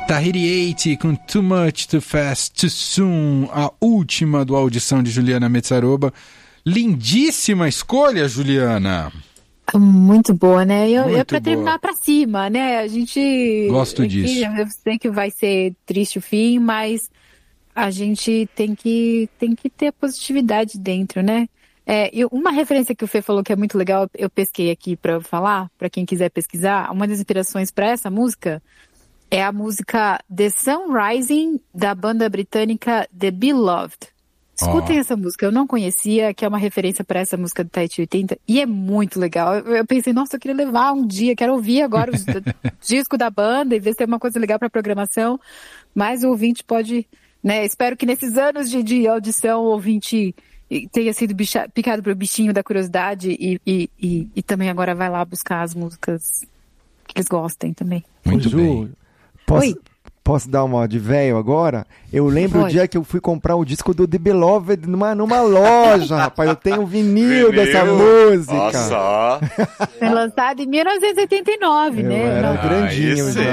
Tahiri 80 com Too Much, Too Fast, Too Soon, a última do Audição de Juliana Metsaroba. Lindíssima escolha, Juliana. Muito boa, né? Muito pra terminar pra cima, né? A gente... Gosto disso. Eu sei que vai ser triste o fim, mas a gente tem que ter positividade dentro, né? Uma referência que o Fê falou que é muito legal, eu pesquei aqui pra falar, pra quem quiser pesquisar, uma das inspirações pra essa música é a música The Sun Rising, da banda britânica The Beloved. Escutem essa música, eu não conhecia, que é uma referência para essa música do Tahiti 80, e é muito legal. Eu pensei, nossa, eu queria levar um dia, quero ouvir agora o disco da banda e ver se tem uma coisa legal para programação, mas o ouvinte pode, né, espero que nesses anos de audição o ouvinte tenha sido picado pelo bichinho da curiosidade e também agora vai lá buscar as músicas que eles gostem também. Muito bem. Posso dar uma de velho agora? Eu lembro o dia que eu fui comprar o disco do The Beloved numa loja, rapaz. Eu tenho vinil dessa música. Nossa! Foi lançado em 1989, né? Eu era grandinho já.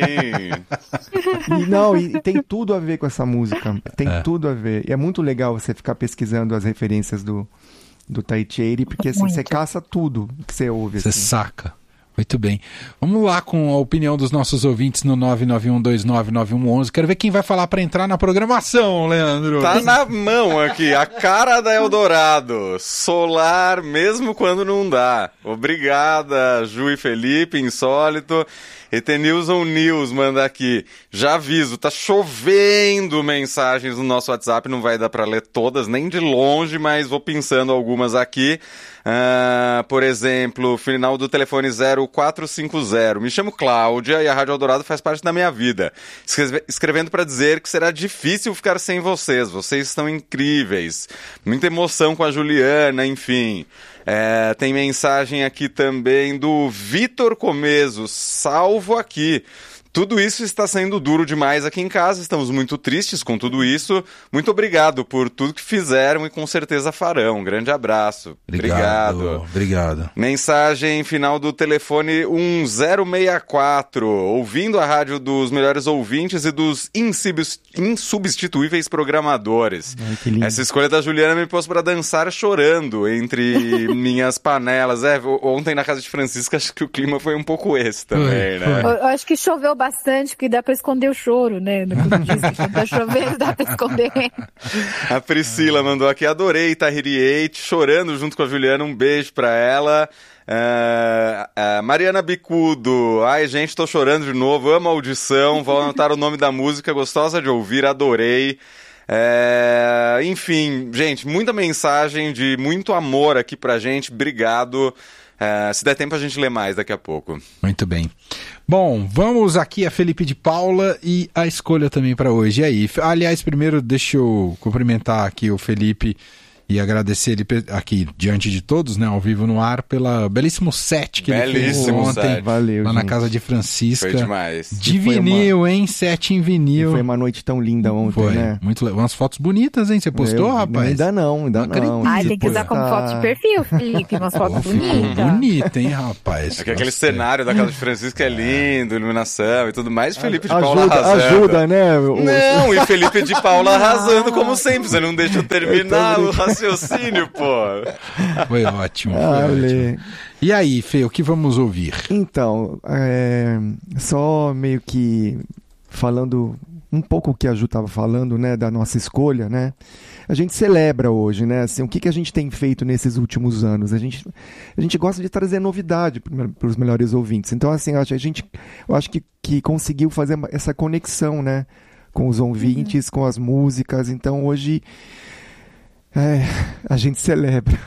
E tem tudo a ver com essa música. Tem tudo a ver. E é muito legal você ficar pesquisando as referências do Tahiti 80, porque assim, você caça tudo que você ouve. Você saca. Muito bem. Vamos lá com a opinião dos nossos ouvintes no 991299111. Quero ver quem vai falar para entrar na programação, Leandro. Tá na mão aqui, a cara da Eldorado. Solar, mesmo quando não dá. Obrigada, Ju e Felipe, insólito. Etenilson News manda aqui. Já aviso, tá chovendo mensagens no nosso WhatsApp, não vai dar para ler todas, nem de longe, mas vou pensando algumas aqui. Por exemplo, final do telefone 0450. Me chamo Cláudia e a Rádio Eldorado faz parte da minha vida. Escrevendo para dizer que será difícil ficar sem vocês. Vocês estão incríveis. Muita emoção com a Juliana, enfim. Tem mensagem aqui também do Vitor Comeso. Salvo aqui. Tudo isso está sendo duro demais aqui em casa, estamos muito tristes com tudo isso. Muito obrigado por tudo que fizeram e com certeza farão. Um grande abraço. Obrigado. Mensagem final do telefone 1064. Ouvindo a rádio dos melhores ouvintes e dos insubstituíveis programadores. Ai, que lindo. Essa escolha da Juliana me pôs para dançar chorando entre minhas panelas. Ontem na casa de Francisca acho que o clima foi um pouco esse também, né? Eu acho que choveu bastante, porque dá pra esconder o choro, né? Quando tá chovendo, dá pra esconder. A Priscila mandou aqui, adorei Tahiri 80, chorando junto com a Juliana, um beijo pra ela. Mariana Bicudo, ai gente, tô chorando de novo, amo a audição, vou anotar o nome da música, gostosa de ouvir, adorei. Enfim, gente, muita mensagem de muito amor aqui pra gente, obrigado. Se der tempo a gente lê mais daqui a pouco. Muito bem. Bom, vamos aqui a Felipe de Paula e a escolha também para hoje. E aí? Aliás, primeiro deixa eu cumprimentar aqui o Felipe e agradecer ele aqui diante de todos, né, ao vivo no ar, pela belíssimo set que ele fez ontem. Valeu, lá na gente. casa de Francisca. Foi demais. De vinil, hein? Set em vinil. Foi uma noite tão linda ontem, foi, né? Muito legal. Umas fotos bonitas, hein? Você postou, rapaz? Ainda não. Ai, tem que usar como foto de perfil, Felipe. Umas fotos bonitas. Bonita, hein, rapaz? Aquele cenário da casa de Francisca é lindo, iluminação e tudo mais. Felipe de Paula arrasando. Ajuda, né? Não, e Felipe de Paula arrasando como sempre. Você não deixa eu terminar o raciocínio, pô. Foi ótimo, ótimo. E aí, Fê, o que vamos ouvir? Então, só meio que falando um pouco o que a Ju estava falando, né, da nossa escolha, né? A gente celebra hoje, né? Assim, o que a gente tem feito nesses últimos anos? A gente gosta de trazer novidade para os melhores ouvintes. Então, assim, eu acho que conseguiu fazer essa conexão, né, com os ouvintes, com as músicas. Então, hoje a gente celebra.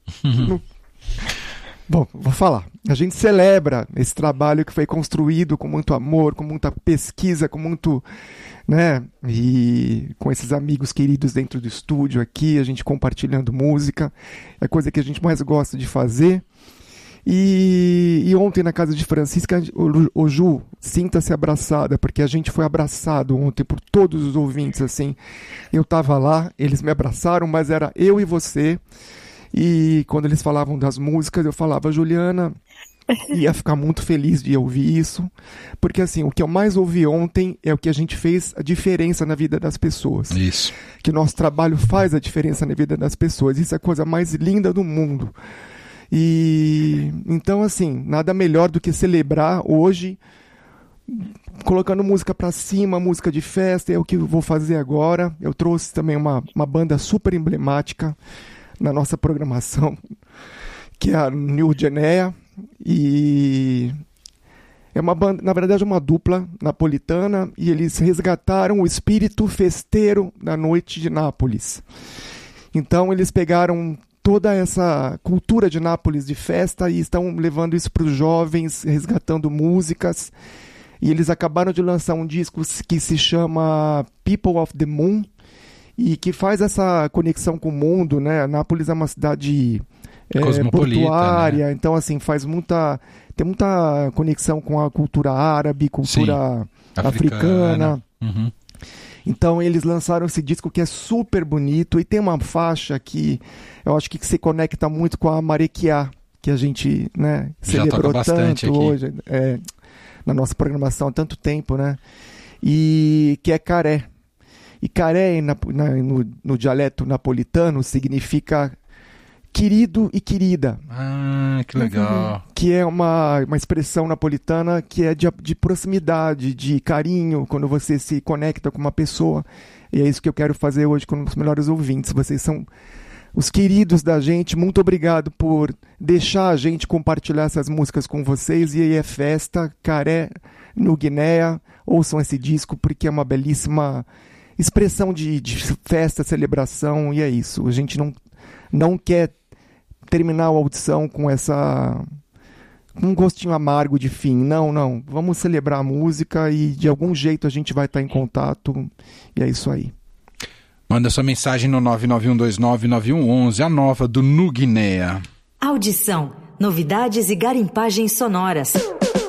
Bom, vou falar. A gente celebra esse trabalho que foi construído com muito amor, com muita pesquisa, com muito, né? E com esses amigos queridos dentro do estúdio aqui, a gente compartilhando música. É a coisa que a gente mais gosta de fazer. E ontem na casa de Francisca, o Ju, sinta-se abraçada, porque a gente foi abraçado ontem por todos os ouvintes, assim. Eu estava lá, eles me abraçaram, mas era eu e você. E quando eles falavam das músicas, eu falava, Juliana, ia ficar muito feliz de ouvir isso, porque assim, o que eu mais ouvi ontem é o que a gente fez a diferença na vida das pessoas. Isso. Que nosso trabalho faz a diferença na vida das pessoas. Isso é a coisa mais linda do mundo. E então, assim, nada melhor do que celebrar hoje, colocando música pra cima, música de festa, é o que eu vou fazer agora. Eu trouxe também uma banda super emblemática na nossa programação, que é a New Guinea, e é uma banda, na verdade, uma dupla napolitana, e eles resgataram o espírito festeiro da noite de Nápoles. Então eles pegaram toda essa cultura de Nápoles de festa e estão levando isso para os jovens, resgatando músicas. E eles acabaram de lançar um disco que se chama People of the Moon e que faz essa conexão com o mundo, né? Nápoles é uma cidade portuária, né? Então assim tem muita conexão com a cultura árabe, cultura africana. Uhum. Então eles lançaram esse disco que é super bonito e tem uma faixa que eu acho que se conecta muito com a Marequiá, que a gente, né, celebrou tanto aqui hoje na nossa programação há tanto tempo, né? E que é Caré. E Caré no dialeto napolitano significa querido e querida. Ah, que legal. Que é uma expressão napolitana que é de proximidade, de carinho, quando você se conecta com uma pessoa. E é isso que eu quero fazer hoje com os melhores ouvintes. Vocês são os queridos da gente. Muito obrigado por deixar a gente compartilhar essas músicas com vocês. E aí é festa, Caré, no Guinéia. Ouçam esse disco porque é uma belíssima expressão de festa, celebração. E é isso. A gente não quer terminar a audição com um gostinho amargo de fim. Não. Vamos celebrar a música e de algum jeito a gente vai estar em contato. E é isso aí. Manda sua mensagem no 991299111, a nova do Nu Guinéia. Audição, novidades e garimpagens sonoras.